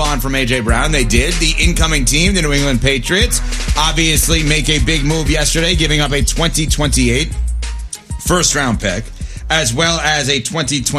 on from A.J. Brown. They did. The incoming team, the New England Patriots, obviously make a big move yesterday, giving up a 2028 first-round pick, as well as a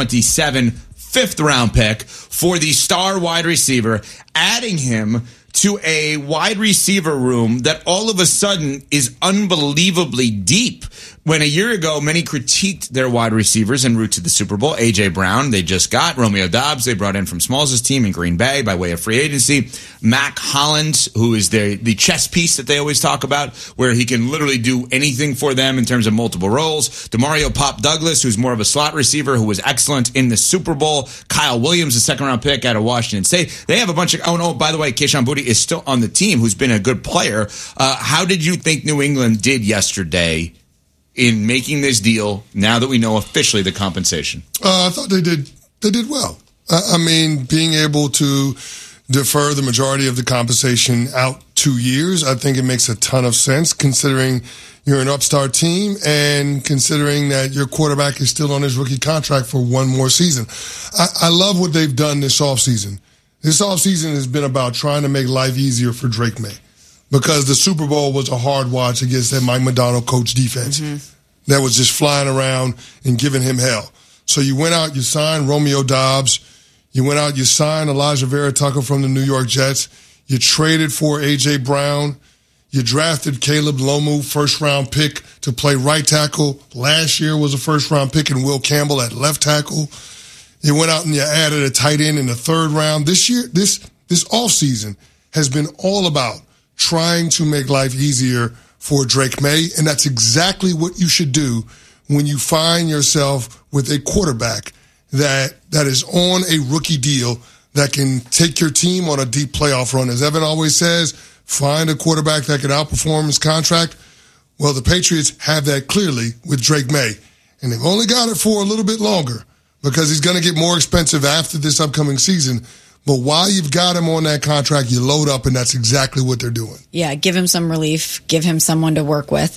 2027 fifth-round pick for the star wide receiver, adding him to a wide receiver room that all of a sudden is unbelievably deep. When a year ago, many critiqued their wide receivers en route to the Super Bowl. A.J. Brown, they just got. Romeo Doubs, they brought in from Smalls' team in Green Bay by way of free agency. Mac Hollins, who is the chess piece that they always talk about, where he can literally do anything for them in terms of multiple roles. DeMario Pop Douglas, who's more of a slot receiver, who was excellent in the Super Bowl. Kyle Williams, a second-round pick out of Washington State. They have a bunch of... Oh, no, by the way, Kayshon Boutte is still on the team, who's been a good player. How did you think New England did yesterday in making this deal, now that we know officially the compensation? I thought they did well. I mean, being able to defer the majority of the compensation out 2 years, I think it makes a ton of sense, considering you're an upstart team and considering that your quarterback is still on his rookie contract for one more season. I love what they've done this offseason. This offseason has been about trying to make life easier for Drake May, because the Super Bowl was a hard watch against that Mike Macdonald coach defense that was just flying around and giving him hell. So you went out, you signed Romeo Doubs. You went out, you signed Elijah Vera Tucker from the New York Jets. You traded for A.J. Brown. You drafted Caleb Lomu, first-round pick, to play right tackle. Last year was a first-round pick in Will Campbell at left tackle. You went out and you added a tight end in the third round. This year, this offseason has been all about trying to make life easier for Drake May, and that's exactly what you should do when you find yourself with a quarterback that is on a rookie deal that can take your team on a deep playoff run. As Evan always says, find a quarterback that can outperform his contract. Well, the Patriots have that clearly with Drake May, and they've only got it for a little bit longer because he's going to get more expensive after this upcoming season. But while you've got him on that contract, you load up, and that's exactly what they're doing. Yeah, give him some relief. Give him someone to work with.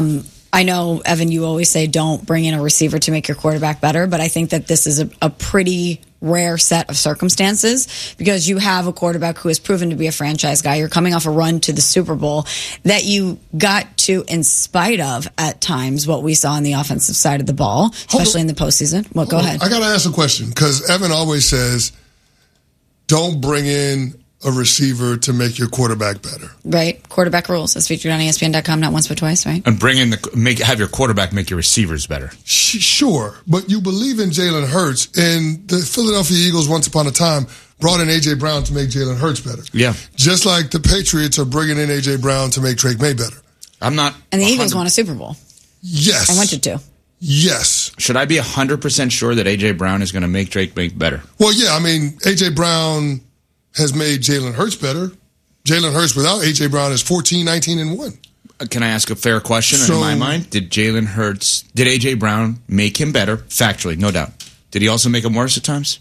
I know, Evan, you always say don't bring in a receiver to make your quarterback better, but I think that this is a pretty rare set of circumstances because you have a quarterback who has proven to be a franchise guy. You're coming off a run to the Super Bowl that you got to, in spite of, at times, what we saw on the offensive side of the ball, especially in the postseason. Well, go ahead. I got to ask a question because Evan always says, don't bring in a receiver to make your quarterback better. Right. Quarterback rules, as featured on ESPN.com, not once but twice, right? And have your quarterback make your receivers better. Sure, but you believe in Jalen Hurts, and the Philadelphia Eagles once upon a time brought in A.J. Brown to make Jalen Hurts better. Yeah. Just like the Patriots are bringing in A.J. Brown to make Drake May better. And the Eagles won a Super Bowl. Yes. I wanted to. Yes. Should I be 100% sure that A.J. Brown is going to make Drake May better? Well, yeah, I mean, A.J. Brown has made Jalen Hurts better. Jalen Hurts without A.J. Brown is 14, 19, and 1. Can I ask a fair question in my mind? Did A.J. Brown make him better? Factually, no doubt. Did he also make him worse at times?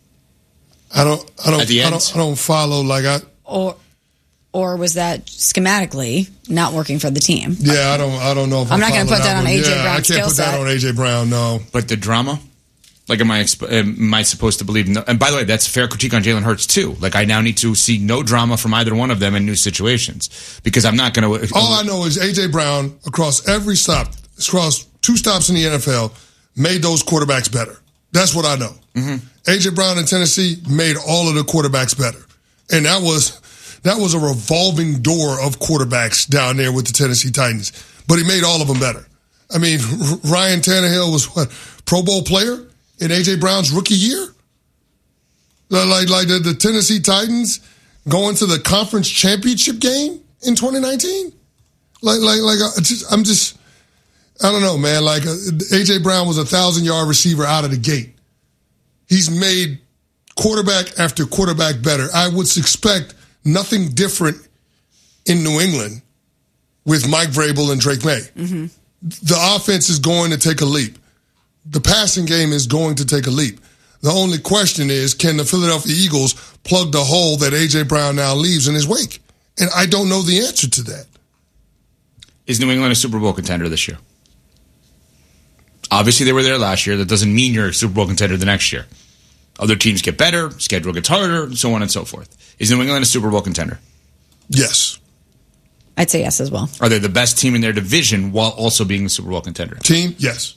I don't follow Or was that schematically not working for the team? Yeah, I don't know if I'm not going to put that on A.J. Brown's skill set. I can't put that on A.J. Brown, no. But the drama? Like, am I supposed to believe? No? And by the way, that's a fair critique on Jalen Hurts, too. Like, I now need to see no drama from either one of them in new situations because I'm not going to. All I know is A.J. Brown, across every stop, across 2 stops in the NFL, made those quarterbacks better. That's what I know. Mm-hmm. A.J. Brown in Tennessee made all of the quarterbacks better. And that was a revolving door of quarterbacks down there with the Tennessee Titans. But he made all of them better. I mean, Ryan Tannehill was Pro Bowl player in A.J. Brown's rookie year? Like the Tennessee Titans going to the conference championship game in 2019? I don't know, man. Like, A.J. Brown was a 1,000-yard receiver out of the gate. He's made quarterback after quarterback better. I would expect nothing different in New England with Mike Vrabel and Drake May. Mm-hmm. The offense is going to take a leap. The passing game is going to take a leap. The only question is, can the Philadelphia Eagles plug the hole that A.J. Brown now leaves in his wake? And I don't know the answer to that. Is New England a Super Bowl contender this year? Obviously, they were there last year. That doesn't mean you're a Super Bowl contender the next year. Other teams get better, schedule gets harder, so on and so forth. Is New England a Super Bowl contender? Yes. I'd say yes as well. Are they the best team in their division while also being a Super Bowl contender? Team, yes.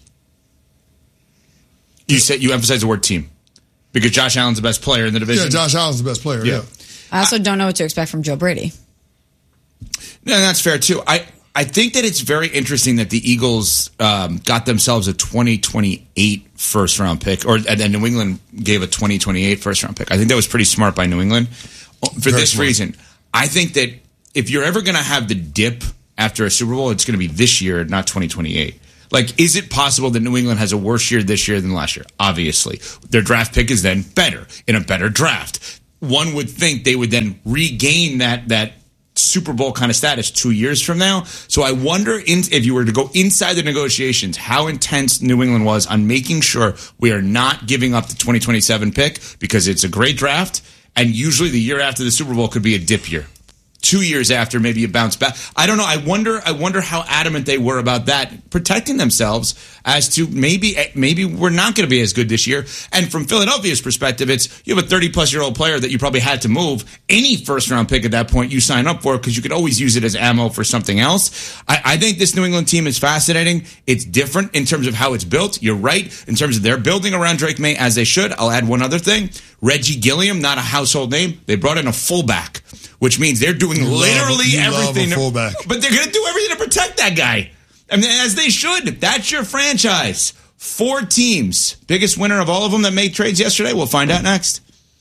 You emphasize the word team because Josh Allen's the best player in the division. Yeah, Josh Allen's the best player, yeah. I also don't know what to expect from Joe Brady. No, that's fair, too. I think that it's very interesting that the Eagles got themselves a 2028 first-round pick, and New England gave a 2028 first-round pick. I think that was pretty smart by New England. For this reason, I think that if you're ever going to have the dip after a Super Bowl, it's going to be this year, not 2028. Like, is it possible that New England has a worse year this year than last year? Obviously. Their draft pick is then better, in a better draft. One would think they would then regain that Super Bowl kind of status 2 years from now. So I wonder if you were to go inside the negotiations, how intense New England was on making sure we are not giving up the 2027 pick because it's a great draft. And usually the year after the Super Bowl could be a dip year. 2 years after, maybe you bounce back. I don't know. I wonder how adamant they were about that, protecting themselves as to maybe we're not going to be as good this year. And from Philadelphia's perspective, it's you have a 30-plus-year-old player that you probably had to move. Any first-round pick at that point you sign up for because you could always use it as ammo for something else. I think this New England team is fascinating. It's different in terms of how it's built. You're right. In terms of they're building around Drake May as they should. I'll add one other thing. Reggie Gilliam, not a household name. They brought in a fullback, which means they're doing literally everything. But they're going to do everything to protect that guy. I mean, as they should. That's your franchise. 4 teams. Biggest winner of all of them that made trades yesterday. We'll find out next.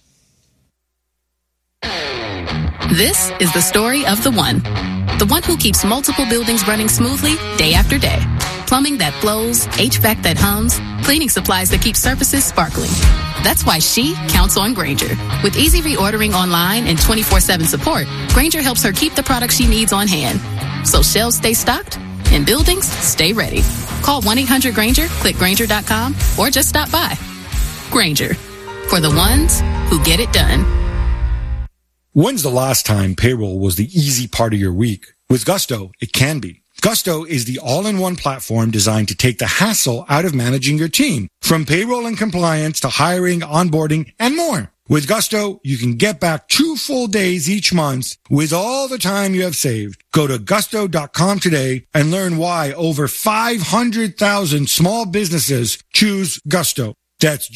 This is the story of the one. The one who keeps multiple buildings running smoothly day after day. Plumbing that flows, HVAC that hums, cleaning supplies that keep surfaces sparkling. That's why she counts on Grainger. With easy reordering online and 24/7 support, Grainger helps her keep the products she needs on hand. So shelves stay stocked and buildings stay ready. Call 1-800-GRAINGER, click Grainger.com, or just stop by. Grainger, for the ones who get it done. When's the last time payroll was the easy part of your week? With Gusto, it can be. Gusto is the all-in-one platform designed to take the hassle out of managing your team, from payroll and compliance to hiring, onboarding, and more. With Gusto, you can get back 2 full days each month with all the time you have saved. Go to gusto.com today and learn why over 500,000 small businesses choose Gusto. That's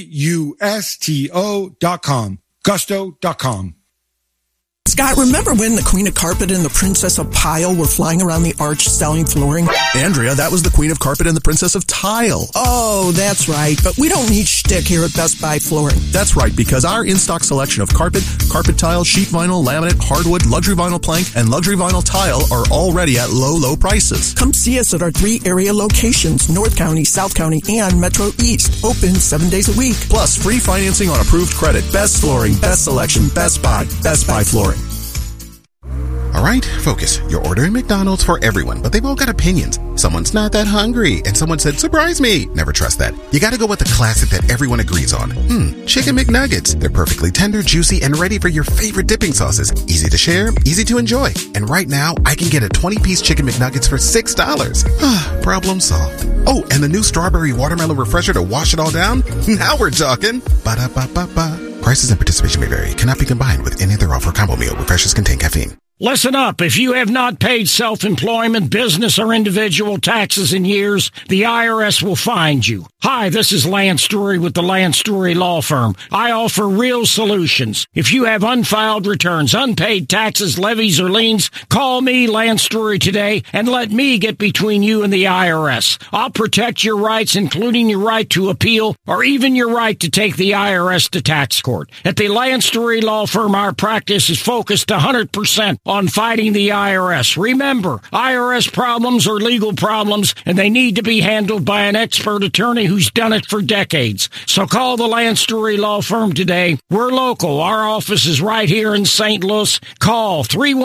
Gusto.com. Gusto.com. Scott, remember when the Queen of Carpet and the Princess of Pile were flying around the arch selling flooring? Andrea, that was the Queen of Carpet and the Princess of Tile. Oh, that's right. But we don't need shtick here at Best Buy Flooring. That's right, because our in-stock selection of carpet tile, sheet vinyl, laminate, hardwood, luxury vinyl plank, and luxury vinyl tile are already at low, low prices. Come see us at our 3 area locations, North County, South County, and Metro East. Open 7 days a week. Plus, free financing on approved credit. Best flooring, best selection, Best Buy Flooring. All right, focus. You're ordering McDonald's for everyone, but they've all got opinions. Someone's not that hungry, and someone said, surprise me. Never trust that. You gotta go with the classic that everyone agrees on. Chicken McNuggets. They're perfectly tender, juicy, and ready for your favorite dipping sauces. Easy to share, easy to enjoy. And right now, I can get a 20-piece Chicken McNuggets for $6. Problem solved. Oh, and the new strawberry watermelon refresher to wash it all down? Now we're talking. Ba-da-ba-ba-ba. Prices and participation may vary. Cannot be combined with any other offer. Combo meal. Refreshers contain caffeine. Listen up. If you have not paid self-employment, business, or individual taxes in years, the IRS will find you. Hi, this is Lance Story with the Lance Story Law Firm. I offer real solutions. If you have unfiled returns, unpaid taxes, levies, or liens, call me, Lance Story, today, and let me get between you and the IRS. I'll protect your rights, including your right to appeal, or even your right to take the IRS to tax court. At the Lance Story Law Firm, our practice is focused 100% on fighting the IRS. Remember, IRS problems are legal problems, and they need to be handled by an expert attorney who's done it for decades. So call the Lance Story Law Firm today. We're local. Our office is right here in St. Louis. Call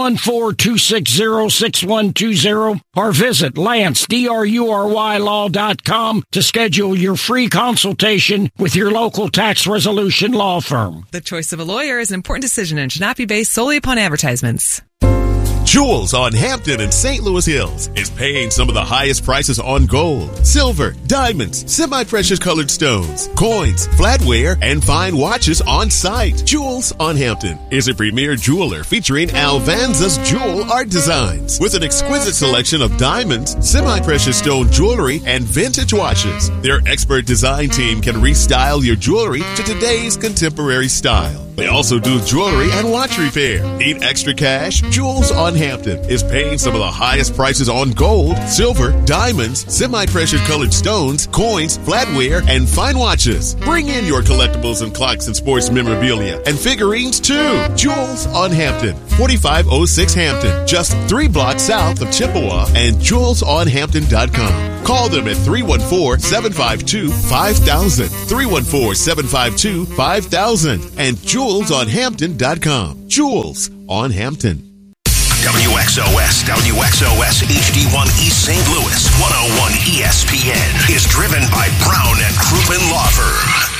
314-260-6120 or visit LanceDruryLaw.com to schedule your free consultation with your local tax resolution law firm. The choice of a lawyer is an important decision and should not be based solely upon advertisements. Jewels on Hampton and St. Louis Hills is paying some of the highest prices on gold, silver, diamonds, semi-precious colored stones, coins, flatware, and fine watches on site. Jewels on Hampton is a premier jeweler featuring Alvanza's jewel art designs with an exquisite selection of diamonds, semi-precious stone jewelry, and vintage watches. Their expert design team can restyle your jewelry to today's contemporary style. They also do jewelry and watch repair. Need extra cash? Jewels on Hampton is paying some of the highest prices on gold, silver, diamonds, semi-precious colored stones, coins, flatware, and fine watches. Bring in your collectibles and clocks and sports memorabilia and figurines too. Jewels on Hampton, 4506 Hampton, just 3 blocks south of Chippewa, and jewelsonhampton.com. Call them at 314-752-5000, 314-752-5000, and jewelsonhampton.com. Jewels on Hampton. WXOS HD1 East St. Louis 101 ESPN is driven by Brown and Crouppen Law Firm.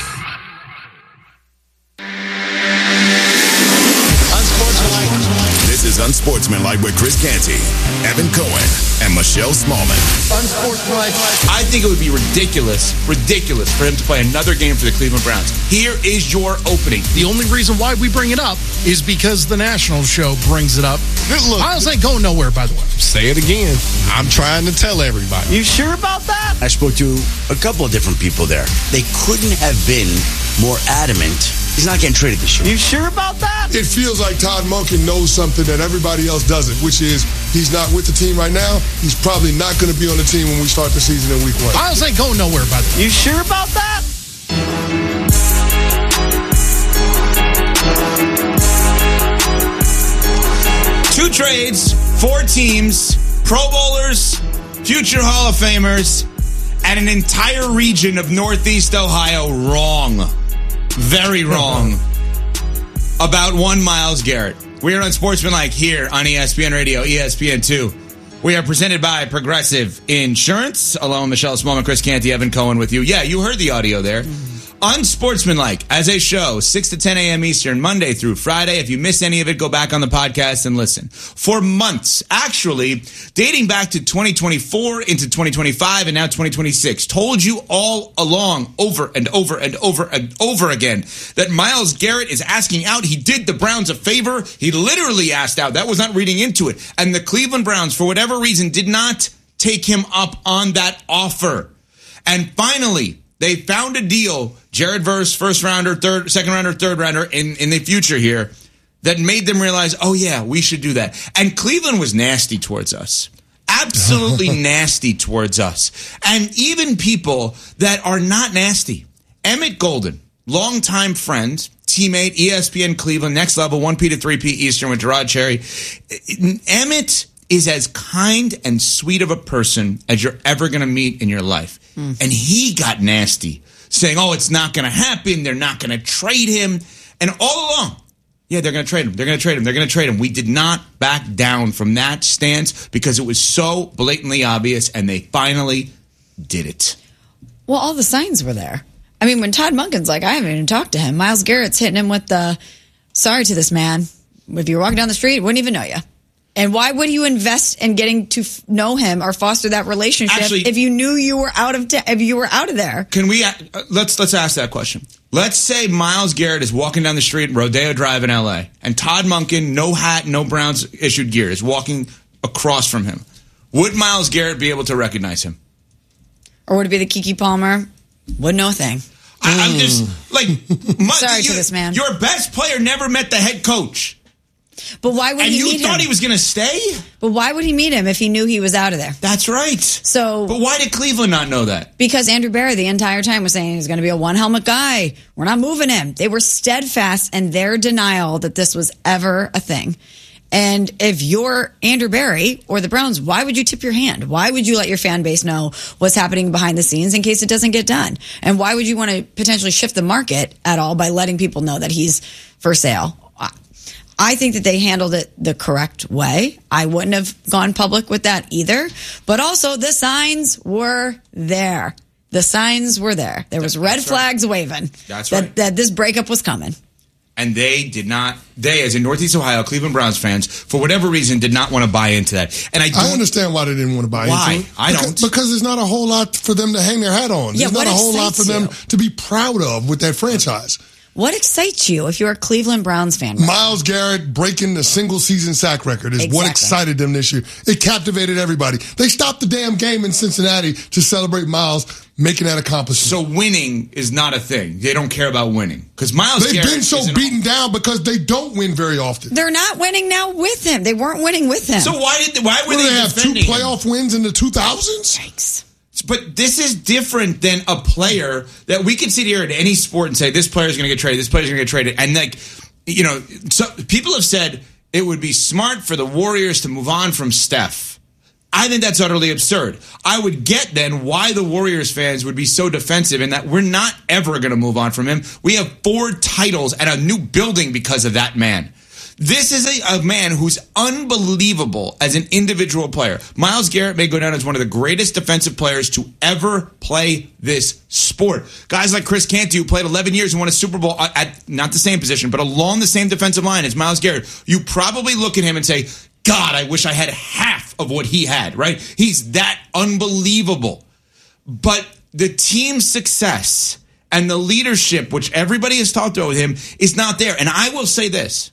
This is Unsportsmanlike with Chris Canty, Evan Cohen, and Michelle Smallman. Unsportsmanlike. I think it would be ridiculous for him to play another game for the Cleveland Browns. Here is your opening. The only reason why we bring it up is because the national show brings it up. Look, Miles ain't going nowhere, by the way. Say it again. I'm trying to tell everybody. You sure about that? I spoke to a couple of different people there. They couldn't have been more adamant. He's not getting traded this year. You sure about that? It feels like Todd Monken knows something that everybody else doesn't, which is he's not with the team right now. He's probably not going to be on the team when we start the season in week 1. Miles ain't going nowhere, by the way. You sure about that? Two trades, 4 teams, Pro Bowlers, future Hall of Famers, and an entire region of Northeast Ohio wrong. Very wrong about one Myles Garrett. We are on Sportsmanlike here on ESPN Radio, ESPN2. We are presented by Progressive Insurance. Along with Michelle Smallman, Chris Canty, Evan Cohen with you. Yeah, you heard the audio there. Unsportsmanlike as a show, 6 to 10 a.m. Eastern, Monday through Friday. If you miss any of it, go back on the podcast and listen. For months, actually, dating back to 2024 into 2025 and now 2026, told you all along, over and over and over and over again, that Myles Garrett is asking out. He did the Browns a favor. He literally asked out. That was not reading into it. And the Cleveland Browns, for whatever reason, did not take him up on that offer. And finally, they found a deal, Jared Verse, first rounder, second rounder, third rounder in the future here, that made them realize, oh yeah, we should do that. And Cleveland was nasty towards us. Absolutely nasty towards us. And even people that are not nasty. Emmett Golden, longtime friend, teammate, ESPN Cleveland, next level, 1P to 3P Eastern with Gerard Cherry. Emmett is as kind and sweet of a person as you're ever going to meet in your life. And he got nasty, saying, oh, it's not going to happen. They're not going to trade him. And all along, yeah, they're going to trade him. They're going to trade him. They're going to trade him. We did not back down from that stance because it was so blatantly obvious, and they finally did it. Well, all the signs were there. I mean, when Todd Monken's like, I haven't even talked to him. Myles Garrett's hitting him with the, sorry to this man. If you were walking down the street, wouldn't even know you. And why would you invest in getting to know him or foster that relationship if you knew you were out of there? Can we let's ask that question? Let's say Myles Garrett is walking down the street, Rodeo Drive in L.A., and Todd Monken, no hat, no Browns issued gear, is walking across from him. Would Myles Garrett be able to recognize him? Or would it be the Keke Palmer? Wouldn't know a thing. I'm just like, sorry to this man. Your best player never met the head coach. But why would he meet him? And you thought he was going to stay? But why would he meet him if he knew he was out of there? That's right. But why did Cleveland not know that? Because Andrew Berry the entire time was saying he's going to be a one-helmet guy. We're not moving him. They were steadfast in their denial that this was ever a thing. And if you're Andrew Berry or the Browns, why would you tip your hand? Why would you let your fan base know what's happening behind the scenes in case it doesn't get done? And why would you want to potentially shift the market at all by letting people know that he's for sale? I think that they handled it the correct way. I wouldn't have gone public with that either. But also, the signs were there. The signs were there. There was red flags waving. That's right. That this breakup was coming. And they, as in Northeast Ohio, Cleveland Browns fans, for whatever reason, did not want to buy into that. And I understand why they didn't want to buy into it. I don't. Because there's not a whole lot for them to hang their hat on. Yeah, there's not a whole lot for them to be proud of with that franchise. What excites you if you're a Cleveland Browns fan? Myles Garrett breaking the single-season sack record is what excited them this year. It captivated everybody. They stopped the damn game in Cincinnati to celebrate Myles making that accomplishment. So winning is not a thing. They don't care about winning. Because Myles Garrett... They've been so beaten down because they don't win very often. They're not winning now with him. They weren't winning with him. So why were they have 2 playoff wins in the 2000s? Yikes. But this is different than a player that we can sit here in any sport and say, this player's going to get traded, this player's going to get traded. And, so people have said it would be smart for the Warriors to move on from Steph. I think that's utterly absurd. I would get then why the Warriors fans would be so defensive in that we're not ever going to move on from him. We have 4 titles and a new building because of that man. This is a man who's unbelievable as an individual player. Myles Garrett may go down as one of the greatest defensive players to ever play this sport. Guys like Chris Canty, who played 11 years and won a Super Bowl at not the same position, but along the same defensive line as Myles Garrett, you probably look at him and say, God, I wish I had half of what he had, right? He's that unbelievable. But the team's success and the leadership, which everybody has talked about with him, is not there. And I will say this.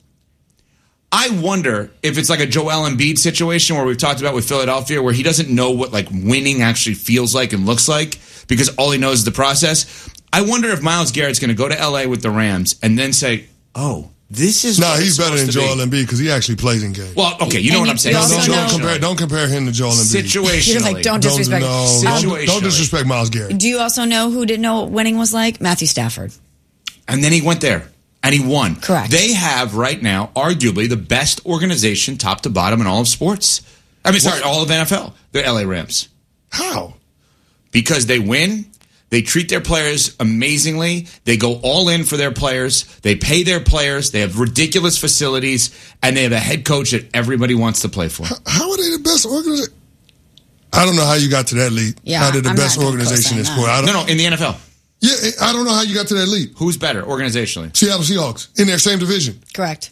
I wonder if it's like a Joel Embiid situation where we've talked about with Philadelphia, where he doesn't know what winning actually feels like and looks like because all he knows is the process. I wonder if Myles Garrett's going to go to L.A. with the Rams and then say, oh, this is... No, he's better than Joel Embiid because he actually plays in games. Well, okay, you know what I'm saying. Don't compare him to Joel Embiid. Situationally. You're like, don't disrespect. Don't disrespect Myles Garrett. Do you also know who didn't know what winning was like? Matthew Stafford. And then he went there. And he won. Correct. They have right now, arguably, the best organization, top to bottom, in all of sports. I mean, sorry, all of NFL. The LA Rams. How? Because they win. They treat their players amazingly. They go all in for their players. They pay their players. They have ridiculous facilities. And they have a head coach that everybody wants to play for. How are they the best organization? I don't know how you got to that lead. Yeah, how they're the best organization in sport. No, in the NFL. Yeah, I don't know how you got to that lead. Who's better organizationally? Seattle Seahawks in their same division. Correct.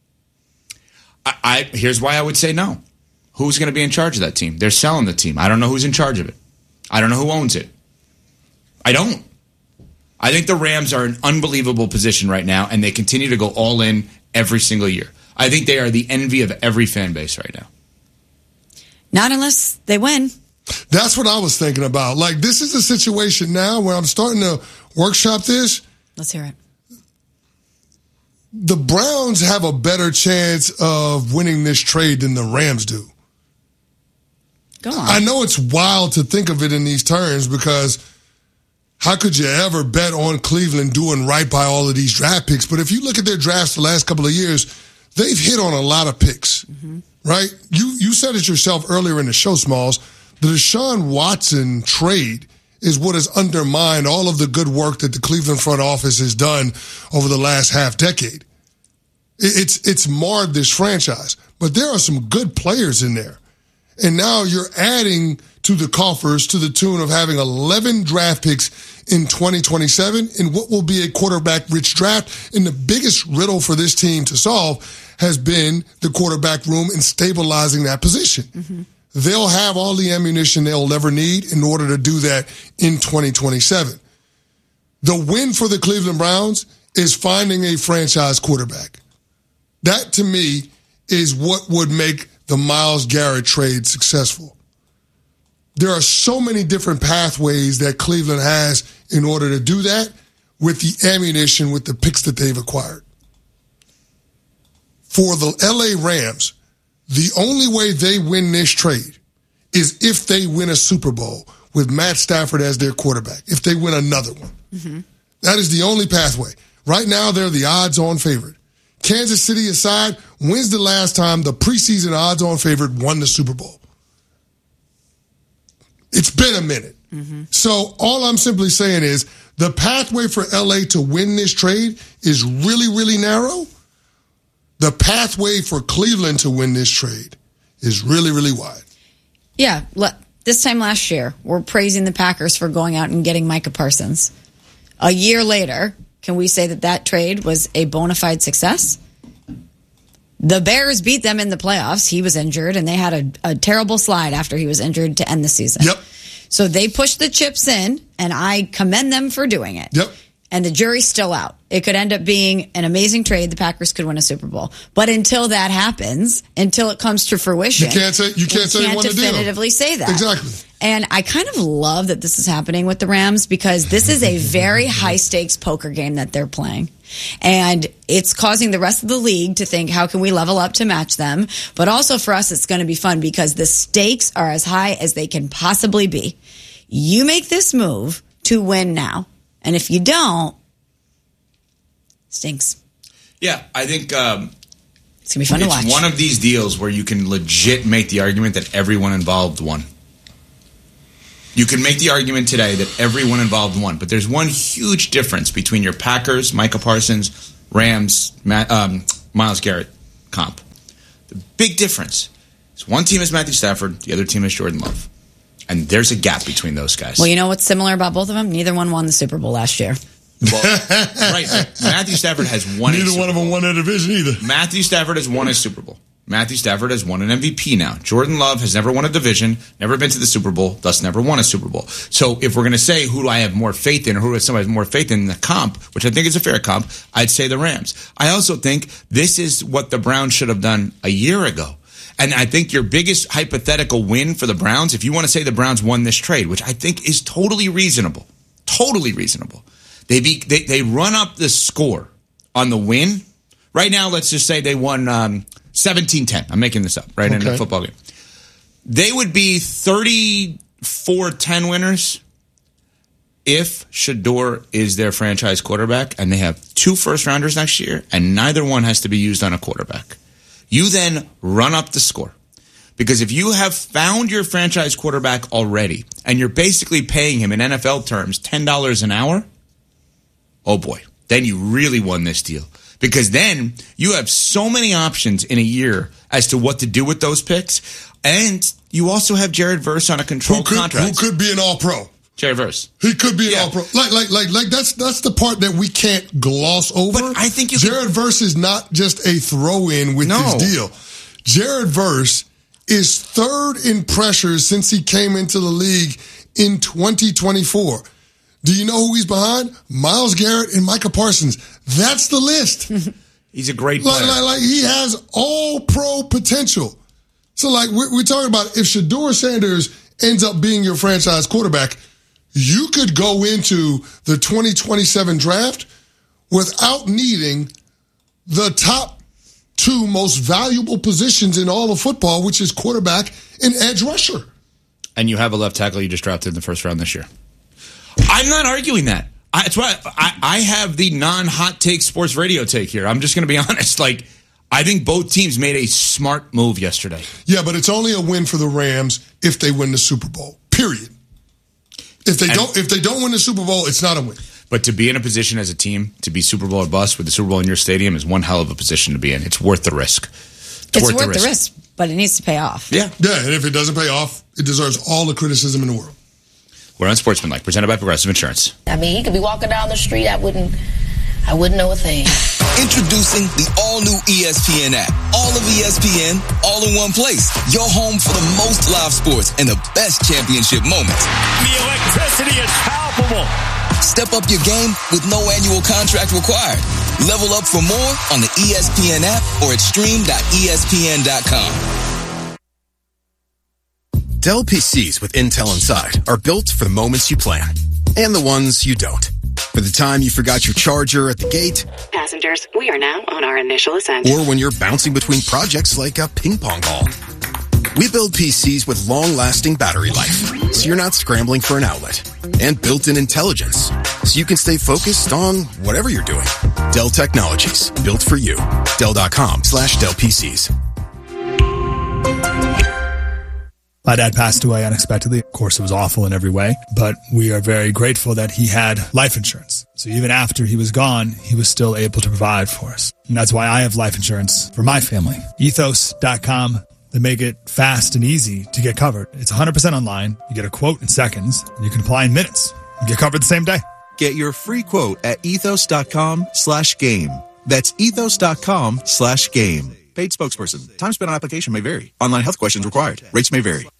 Here's why I would say no. Who's going to be in charge of that team? They're selling the team. I don't know who's in charge of it. I don't know who owns it. I don't. I think the Rams are in an unbelievable position right now, and they continue to go all in every single year. I think they are the envy of every fan base right now. Not unless they win. That's what I was thinking about. This is a situation now where I'm starting to workshop this. Let's hear it. The Browns have a better chance of winning this trade than the Rams do. Go on. I know it's wild to think of it in these terms because how could you ever bet on Cleveland doing right by all of these draft picks? But if you look at their drafts the last couple of years, they've hit on a lot of picks, right? You said it yourself earlier in the show, Smalls. The Deshaun Watson trade is what has undermined all of the good work that the Cleveland front office has done over the last half decade. It's marred this franchise, but there are some good players in there. And now you're adding to the coffers to the tune of having 11 draft picks in 2027 in what will be a quarterback-rich draft. And the biggest riddle for this team to solve has been the quarterback room and stabilizing that position. They'll have all the ammunition they'll ever need in order to do that in 2027. The win for the Cleveland Browns is finding a franchise quarterback. That, to me, is what would make the Myles Garrett trade successful. There are so many different pathways that Cleveland has in order to do that with the ammunition, with the picks that they've acquired. For the LA Rams, the only way they win this trade is if they win a Super Bowl with Matt Stafford as their quarterback, if they win another one. That is the only pathway. Right now, they're the odds-on favorite. Kansas City aside, when's the last time the preseason odds-on favorite won the Super Bowl? It's been a minute. So all I'm simply saying is the pathway for LA to win this trade is really, really narrow. The pathway for Cleveland to win this trade is really, really wide. Yeah. This time last year, we're praising the Packers for going out and getting Micah Parsons. A year later, can we say that trade was a bona fide success? The Bears beat them in the playoffs. He was injured, and they had a terrible slide after he was injured to end the season. Yep. So they pushed the chips in, and I commend them for doing it. Yep. And the jury's still out. It could end up being an amazing trade. The Packers could win a Super Bowl. But until that happens, until it comes to fruition, you can't definitively say that. Exactly. And I kind of love that this is happening with the Rams because this is a very high-stakes poker game that they're playing. And it's causing the rest of the league to think, how can we level up to match them? But also for us, it's going to be fun because the stakes are as high as they can possibly be. You make this move to win now. And if you don't, stinks. Yeah, I think it's going to be fun to watch. It's one of these deals where you can legit make the argument that everyone involved won. You can make the argument today that everyone involved won, but there's one huge difference between your Packers, Micah Parsons, Rams, Myles Garrett comp. The big difference is one team is Matthew Stafford, the other team is Jordan Love. And there's a gap between those guys. Well, you know what's similar about both of them? Neither one won the Super Bowl last year. Well, right. Matthew Stafford has won Neither one of them won a division either. Matthew Stafford has won a Super Bowl. Matthew Stafford has won an MVP now. Jordan Love has never won a division, never been to the Super Bowl, thus never won a Super Bowl. So if we're going to say who do I have more faith in or who does somebody have more faith in the comp, which I think is a fair comp, I'd say the Rams. I also think this is what the Browns should have done a year ago. And I think your biggest hypothetical win for the Browns, if you want to say the Browns won this trade, which I think is totally reasonable, they run up the score on the win. Right now, let's just say they won 17-10. I'm making this up, right, in a football game. They would be 34-10 winners if Shedeur is their franchise quarterback, and they have 2 first-rounders next year, and neither one has to be used on a quarterback. You then run up the score. Because if you have found your franchise quarterback already, and you're basically paying him in NFL terms $10 an hour, oh boy, then you really won this deal. Because then you have so many options in a year as to what to do with those picks. And you also have Jared Verse on a controlled contract. Who could be an all-pro. Jared Verse. He could be an all-pro. Like that's the part that we can't gloss over. But I think Jared Verse is not just a throw-in with this deal. Jared Verse is 3rd in pressures since he came into the league in 2024. Do you know who he's behind? Myles Garrett and Micah Parsons. That's the list. He's a great player. Like he has all pro potential. So like we're talking about if Shedeur Sanders ends up being your franchise quarterback, you could go into the 2027 draft without needing the top 2 most valuable positions in all of football, which is quarterback and edge rusher. And you have a left tackle you just drafted in the first round this year. I'm not arguing that. That's why I have the non-hot take sports radio take here. I'm just going to be honest. Like, I think both teams made a smart move yesterday. Yeah, but it's only a win for the Rams if they win the Super Bowl. Period. If they don't win the Super Bowl, it's not a win. But to be in a position as a team to be Super Bowl or bust with the Super Bowl in your stadium is one hell of a position to be in. It's worth the risk. It's worth the risk, but it needs to pay off. Yeah. Yeah, and if it doesn't pay off, it deserves all the criticism in the world. We're on Sportsmanlike, presented by Progressive Insurance. I mean, he could be walking down the street. I wouldn't know a thing. Introducing the all-new ESPN app. All of ESPN, all in one place. Your home for the most live sports and the best championship moments. The electricity is palpable. Step up your game with no annual contract required. Level up for more on the ESPN app or at stream.espn.com. Dell PCs with Intel inside are built for the moments you plan and the ones you don't. For the time you forgot your charger at the gate. Passengers, we are now on our initial ascent. Or when you're bouncing between projects like a ping pong ball. We build PCs with long-lasting battery life, so you're not scrambling for an outlet. And built-in intelligence, so you can stay focused on whatever you're doing. Dell Technologies, built for you. Dell.com/Dell PCs. My dad passed away unexpectedly. Of course, it was awful in every way, but we are very grateful that he had life insurance. So even after he was gone, he was still able to provide for us. And that's why I have life insurance for my family. Ethos.com. They make it fast and easy to get covered. It's 100% online. You get a quote in seconds, and you can apply in minutes and get covered the same day. Get your free quote at ethos.com/game. That's ethos.com/game. Paid spokesperson. Time spent on application may vary. Online health questions required. Rates may vary.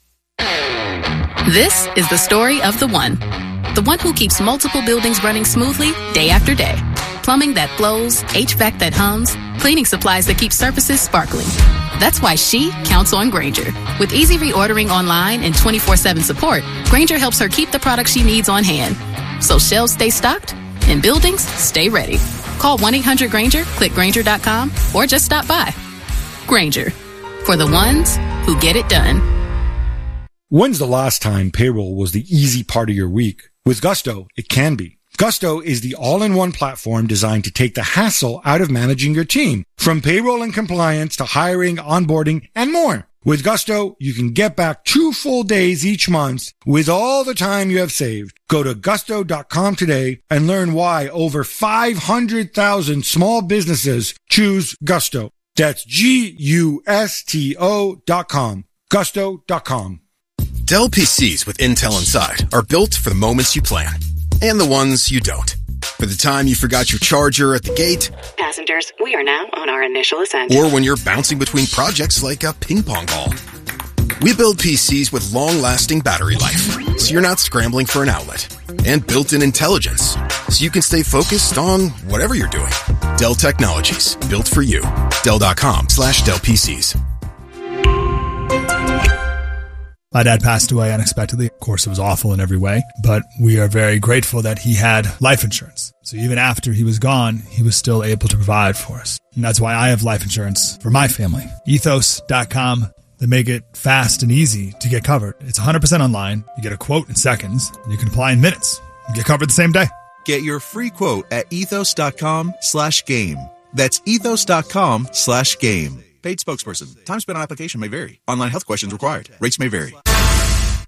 This is the story of the one who keeps multiple buildings running smoothly day after day. Plumbing that flows, HVAC that hums, cleaning supplies that keep surfaces sparkling. That's why she counts on Grainger. With easy reordering online and 24/7 support, Grainger helps her keep the products she needs on hand. So shelves stay stocked and buildings stay ready. Call 1-800-GRAINGER, click Grainger.com, or just stop by. Grainger, for the ones who get it done. When's the last time payroll was the easy part of your week? With Gusto, it can be. Gusto is the all-in-one platform designed to take the hassle out of managing your team, from payroll and compliance to hiring, onboarding, and more. With Gusto, you can get back 2 full days each month with all the time you have saved. Go to gusto.com today and learn why over 500,000 small businesses choose Gusto. That's Gusto.com. Gusto.com. Dell PCs with Intel inside are built for the moments you plan and the ones you don't. For the time you forgot your charger at the gate. Passengers, we are now on our initial ascent. Or when you're bouncing between projects like a ping pong ball. We build PCs with long-lasting battery life, so you're not scrambling for an outlet. And built-in intelligence, so you can stay focused on whatever you're doing. Dell Technologies, built for you. Dell.com/Dell PCs. My dad passed away unexpectedly. Of course, it was awful in every way, but we are very grateful that he had life insurance. So even after he was gone, he was still able to provide for us. And that's why I have life insurance for my family. Ethos.com. They make it fast and easy to get covered. It's 100% online. You get a quote in seconds, and you can apply in minutes. You get covered the same day. Get your free quote at ethos.com/game. That's ethos.com/game. Paid spokesperson. Time spent on application may vary. Online health questions required. Rates may vary.